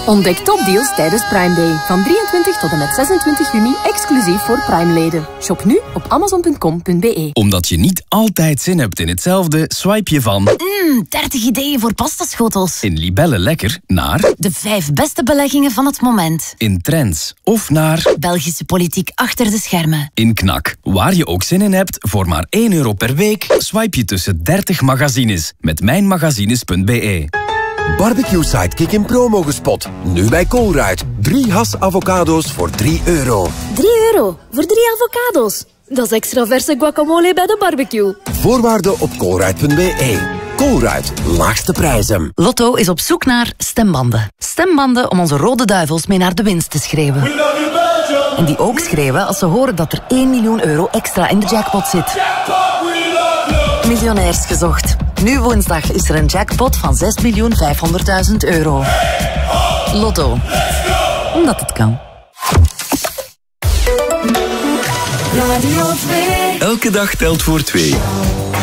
Ontdek topdeals tijdens Prime Day. Van 23 tot en met 26 juni exclusief voor Prime-leden. Shop nu op amazon.com.be. Omdat je niet altijd zin hebt in hetzelfde, swipe je van 30 ideeën voor pastaschotels. in Libelle Lekker naar De 5 beste beleggingen van het moment. in Trends of naar Belgische politiek achter de schermen. in Knak. Waar je ook zin in hebt, voor maar €1 per week, swipe je tussen 30 magazines met mijnmagazines.be. Barbecue Sidekick in promo gespot. Nu bij Colruyt. 3 Hass avocado's voor €3. €3 voor 3 avocado's. Dat is extra verse guacamole bij de barbecue. Voorwaarden op colruyt.be. Colruyt, laagste prijzen. Lotto is op zoek naar stembanden. Stembanden om onze rode duivels mee naar de winst te schreeuwen. En die ook schreeuwen als ze horen dat er €1 miljoen extra in de jackpot zit. Miljonairs gezocht. Nu woensdag is er een jackpot van €6.500.000. Lotto. Omdat het kan. Radio 2. Elke dag telt voor 2.